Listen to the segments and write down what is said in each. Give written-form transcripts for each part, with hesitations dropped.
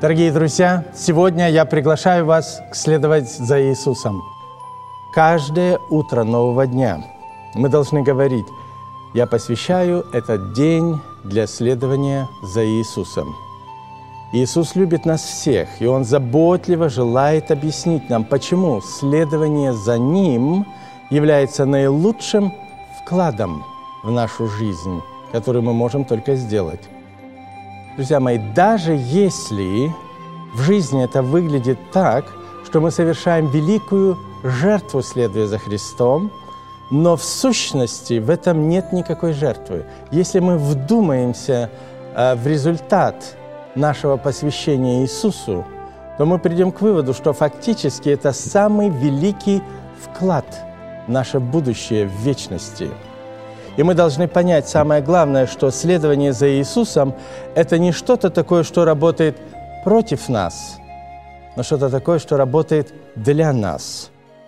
Дорогие друзья, сегодня я приглашаю вас следовать за Иисусом. Каждое утро нового дня мы должны говорить: «Я посвящаю этот день для следования за Иисусом». Иисус любит нас всех, и Он заботливо желает объяснить нам, почему следование за Ним является наилучшим вкладом в нашу жизнь, который мы можем только сделать. Друзья мои, даже если в жизни это выглядит так, что мы совершаем великую жертву, следуя за Христом, но в сущности в этом нет никакой жертвы. Если мы вдумаемся в результат нашего посвящения Иисусу, то мы придем к выводу, что фактически это самый великий вклад в наше будущее в вечности. И мы должны понять самое главное, что следование за Иисусом – это не что-то такое, что работает против нас, но что-то такое, что работает для нас.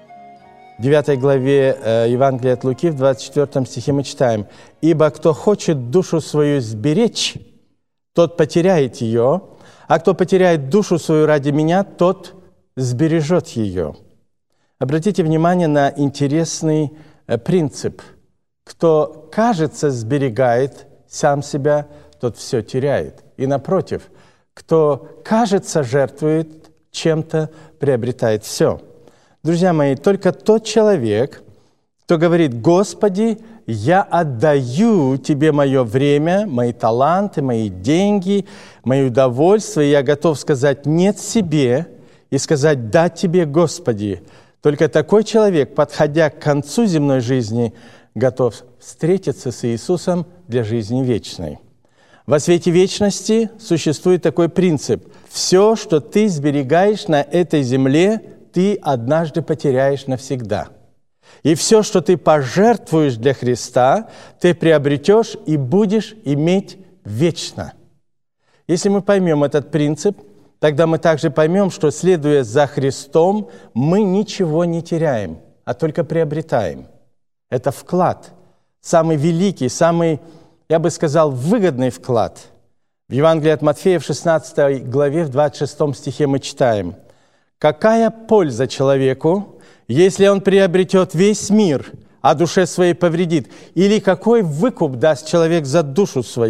В 9 главе Евангелия от Луки, в 24 стихе мы читаем: «Ибо кто хочет душу свою сберечь, тот потеряет ее, а кто потеряет душу свою ради Меня, тот сбережет ее». Обратите внимание на интересный принцип. Кто, кажется, сберегает сам себя, тот все теряет. И напротив, кто, кажется, жертвует чем-то, приобретает все. Друзья мои, только тот человек, кто говорит: «Господи, я отдаю Тебе мое время, мои таланты, мои деньги, мои удовольствия, и я готов сказать «нет» себе и сказать «да» Тебе, Господи». Только такой человек, подходя к концу земной жизни, готов встретиться с Иисусом для жизни вечной. Во свете вечности существует такой принцип: все, что ты сберегаешь на этой земле, ты однажды потеряешь навсегда. И все, что ты пожертвуешь для Христа, ты приобретешь и будешь иметь вечно. Если мы поймем этот принцип, тогда мы также поймем, что, следуя за Христом, мы ничего не теряем, а только приобретаем. Это вклад, самый великий, самый, я бы сказал, выгодный вклад. В Евангелии от Матфея в 16 главе, в 26 стихе мы читаем: «Какая польза человеку, если он приобретет весь мир, а душе своей повредит? Или какой выкуп даст человек за душу свою?